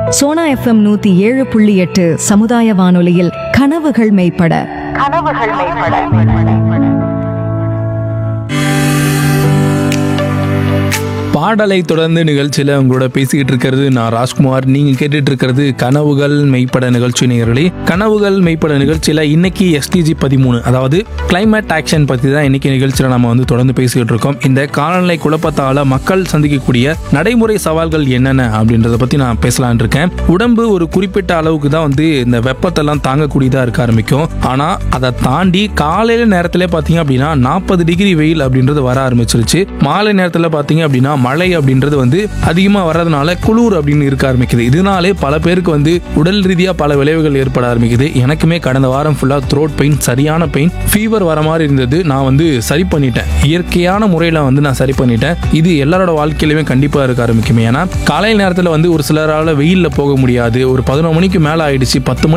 Sona FM 107.8 சமுதாய வானொலியில் கனவுகள் மெய்ப்பட. பாடலை தொடர்ந்து நிகழ்ச்சியில் உங்களோட பேசிக்கிட்டு இருக்கிறது நான் ராஜ்குமார். நீங்க கேட்டுட்டு இருக்கிறது கனவுகள் மெய்ப்பட நிகழ்ச்சி. நேயர்களே, கனவுகள் மெய்ப்பட நிகழ்ச்சியில இன்னைக்கு SDG 13, அதாவது கிளைமேட் ஆக்ஷன் பத்தி தான் இன்னைக்கு நிகழ்ச்சியில நம்ம வந்து தொடர்ந்து பேசிக்கிட்டு இருக்கோம். இந்த காலநிலை குழப்பத்தால மக்கள் சந்திக்கக்கூடிய நடைமுறை சவால்கள் என்னென்ன அப்படின்றத பத்தி நான் பேசலான் இருக்கேன். உடம்பு ஒரு குறிப்பிட்ட அளவுக்கு தான் வந்து இந்த வெப்பத்தெல்லாம் தாங்கக்கூடியதா இருக்க ஆரம்பிக்கும். ஆனா அதை தாண்டி காலையில நேரத்துல பாத்தீங்க அப்படின்னா 40 டிகிரி வெயில் அப்படின்றது வர ஆரம்பிச்சிருச்சு. மாலை நேரத்துல பாத்தீங்க அப்படின்னா மழை அப்படின்றது வந்து அதிகமா வர்றதுனால குளிர் அப்படின்னு இருக்க ஆரம்பிக்குது. இதனாலே பல பேருக்கு வந்து உடல் ரீதியா பல விளைவுகள் ஏற்பட ஆரம்பிக்குது. எனக்குமே கடந்த வாரம் ஃபுல்லா த்ரோட் பெயின், சரியான பெயின், ஃபீவர் வர மாதிரி இருந்தது. நான் வந்து சரி பண்ணிட்டேன், இயற்கையான முறையில வந்து நான் சரி பண்ணிட்டேன். இது எல்லாரோட வாழ்க்கையிலுமே கண்டிப்பா இருக்க ஆரம்பிக்குமே. ஏன்னா காலையில் நேரத்தில் வந்து ஒரு சிலரால வெயில்ல போக முடியாது. ஒரு 11 மணிக்கு மேல ஆயிடுச்சு, 10 மணி